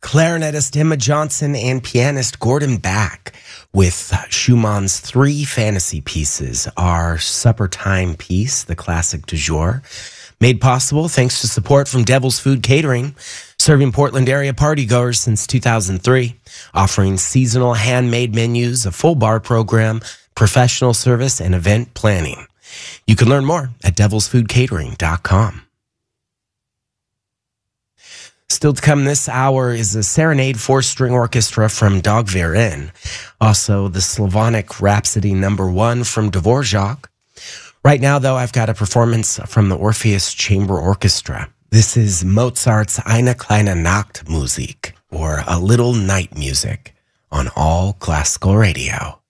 clarinetist Emma Johnson and pianist Gordon Back with Schumann's three fantasy pieces, our supper time piece, the classic du jour, made possible thanks to support from Devil's Food Catering, serving Portland area partygoers since 2003, offering seasonal handmade menus, a full bar program, professional service, and event planning. You can learn more at devilsfoodcatering.com. Still to come this hour is a Serenade four-string orchestra from Dagvir Inn. Also, the Slavonic Rhapsody No. 1 from Dvorak. Right now, though, I've got a performance from the Orpheus Chamber Orchestra. This is Mozart's Eine kleine Nachtmusik, or A Little Night Music, on All Classical Radio.